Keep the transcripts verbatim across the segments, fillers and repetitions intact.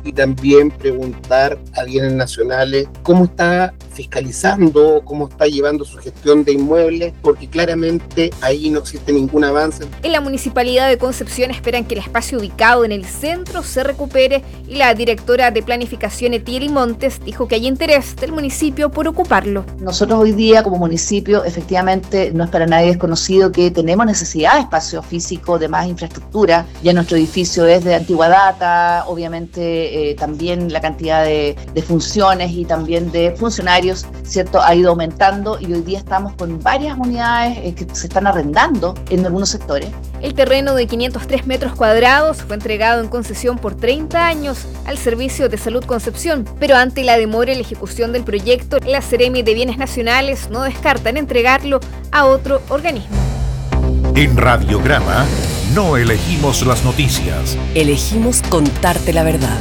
y también preguntar a bienes nacionales cómo está fiscalizando, cómo está llevando su gestión de inmuebles, porque claramente ahí no existe ningún avance. En la Municipalidad de Concepción esperan que el espacio ubicado en el centro se recupere y la directora de Planificación Etieli Montes dijo que hay interés del municipio por ocuparlo. Nosotros hoy día como municipio efectivamente no es para nadie desconocido que tenemos necesidad de espacio físico, de más infraestructura. Ya nuestro edificio es de antigua data, obviamente eh, también la cantidad de, de funciones y también de funcionarios, ¿cierto?, ha ido aumentando y hoy día estamos con varias unidades eh, que se están arrendando en algunos sectores. El terreno de quinientos tres metros cuadrados fue entregado en concesión por treinta años al Servicio de Salud Concepción, pero ante la demora en la ejecución del proyecto, la Seremi de Bienes Nacionales no descarta en entregarlo a otro organismo. En Radiograma no elegimos las noticias, elegimos contarte la verdad.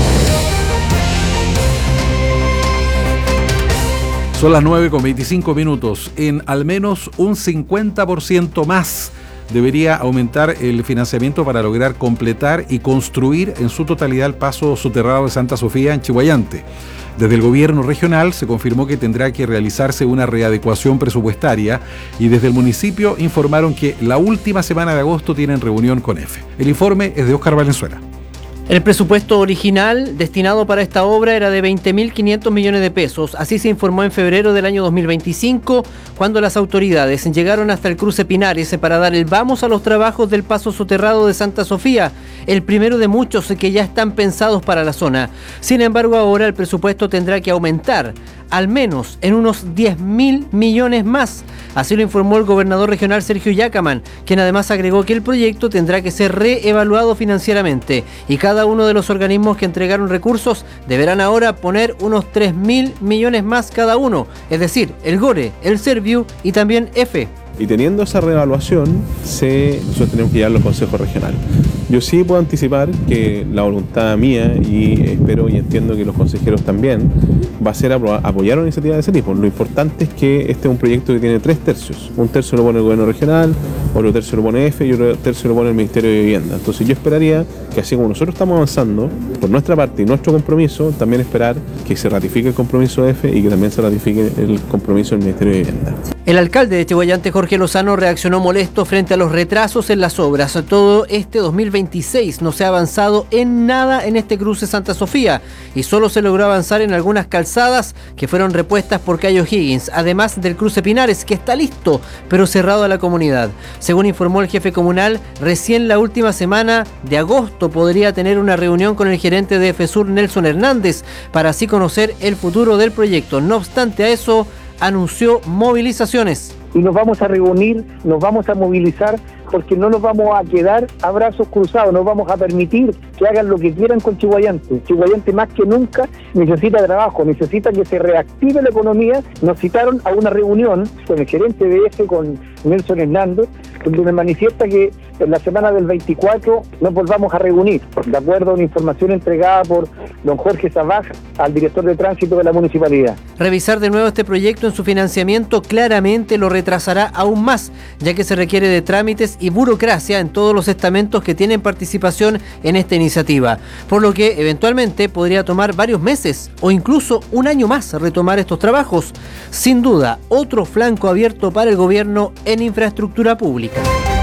Son las nueve con veinticinco minutos. En al menos un cincuenta por ciento más debería aumentar el financiamiento para lograr completar y construir en su totalidad el paso soterrado de Santa Sofía en Chillhuayante. Desde el gobierno regional se confirmó que tendrá que realizarse una readecuación presupuestaria y desde el municipio informaron que la última semana de agosto tienen reunión con EFE. El informe es de Óscar Valenzuela. El presupuesto original destinado para esta obra era de veinte mil quinientos millones de pesos. Así se informó en febrero del año dos mil veinticinco, cuando las autoridades llegaron hasta el cruce Pinares para dar el vamos a los trabajos del paso soterrado de Santa Sofía, el primero de muchos que ya están pensados para la zona. Sin embargo, ahora el presupuesto tendrá que aumentar, al menos en unos diez mil millones más. Así lo informó el gobernador regional Sergio Yacaman, quien además agregó que el proyecto tendrá que ser reevaluado financieramente y cada uno de los organismos que entregaron recursos deberán ahora poner unos tres mil millones más cada uno, es decir, el GORE, el Serviu y también EFE. Y teniendo esa reevaluación, se, nosotros tenemos que llevar los consejos regionales. Yo sí puedo anticipar que la voluntad mía, y espero y entiendo que los consejeros también, va a ser apoyar una iniciativa de ese tipo. Lo importante es que este es un proyecto que tiene tres tercios. Un tercio lo pone el gobierno regional, otro tercio lo pone EFE y otro tercio lo pone el Ministerio de Vivienda. Entonces yo esperaría que así como nosotros estamos avanzando, por nuestra parte y nuestro compromiso, también esperar que se ratifique el compromiso de EFE y que también se ratifique el compromiso del Ministerio de Vivienda. El alcalde de Chillhuayante, Jorge Lozano, reaccionó molesto frente a los retrasos en las obras. Todo este dos mil veintiséis no se ha avanzado en nada en este cruce Santa Sofía y solo se logró avanzar en algunas calzadas que fueron repuestas por Cayo Higgins, además del cruce Pinares, que está listo, pero cerrado a la comunidad. Según informó el jefe comunal, recién la última semana de agosto podría tener una reunión con el gerente de EFESUR, Nelson Hernández, para así conocer el futuro del proyecto. No obstante a eso, anunció movilizaciones. Y nos vamos a reunir, nos vamos a movilizar, porque no nos vamos a quedar a brazos cruzados, no vamos a permitir que hagan lo que quieran con Chillhuayante. Chillhuayante más que nunca necesita trabajo, necesita que se reactive la economía. Nos citaron a una reunión con el gerente de EFE, con Nelson Hernández, donde me manifiesta que en la semana del veinticuatro nos volvamos a reunir, de acuerdo a una información entregada por don Jorge Sabaj al director de tránsito de la municipalidad. Revisar de nuevo este proyecto en su financiamiento claramente lo retrasará aún más, ya que se requiere de trámites y burocracia en todos los estamentos que tienen participación en esta iniciativa, por lo que eventualmente podría tomar varios meses o incluso un año más retomar estos trabajos. Sin duda, otro flanco abierto para el gobierno en infraestructura pública.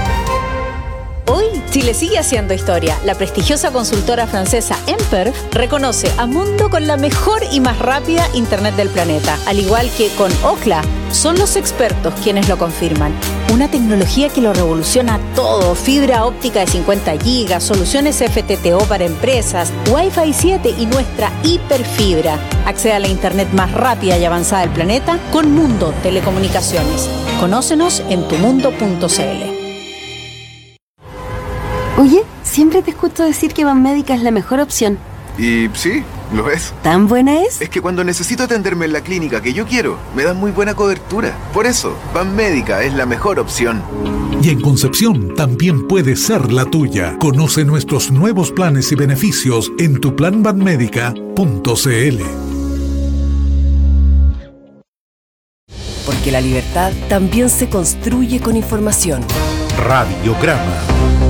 Hoy, Chile sigue haciendo historia. La prestigiosa consultora francesa Emperf reconoce a Mundo con la mejor y más rápida Internet del planeta. Al igual que con Ookla, son los expertos quienes lo confirman. Una tecnología que lo revoluciona todo. Fibra óptica de cincuenta gigas, soluciones F T T O para empresas, Wi-Fi siete y nuestra hiperfibra. Accede a la Internet más rápida y avanzada del planeta con Mundo Telecomunicaciones. Conócenos en tu mundo punto c l. Oye, siempre te escucho decir que Banmédica es la mejor opción. Y sí, lo es. ¿Tan buena es? Es que cuando necesito atenderme en la clínica que yo quiero, me dan muy buena cobertura. Por eso, Banmédica es la mejor opción. Y en Concepción también puede ser la tuya. Conoce nuestros nuevos planes y beneficios en tu plan banmédica punto c l. Porque la libertad también se construye con información. Radiograma.